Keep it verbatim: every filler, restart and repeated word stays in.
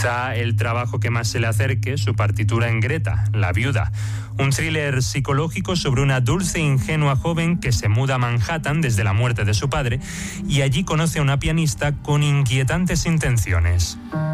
Quizá el trabajo que más se le acerque, su partitura en Greta, la viuda. Un thriller psicológico sobre una dulce e ingenua joven que se muda a Manhattan desde la muerte de su padre y allí conoce a una pianista con inquietantes intenciones.